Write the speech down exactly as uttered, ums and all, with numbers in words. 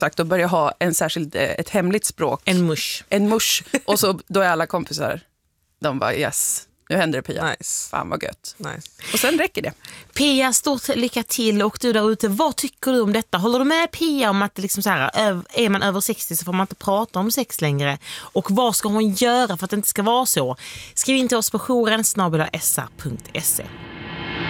Exakt, och börja ha en särskild, eh, ett hemligt språk. En mush. En mush. Och så då är alla kompisar, de bara yes, nu händer det Pia. Nice. Fan vad gött. Nice. Och sen räcker det. Pia, stort lycka till, och du där ute, vad tycker du om detta? Håller du med Pia om att det liksom så här, är man över sextio så får man inte prata om sex längre? Och vad ska hon göra för att det inte ska vara så? Skriv in till oss på jouren snabel-a s a punkt se.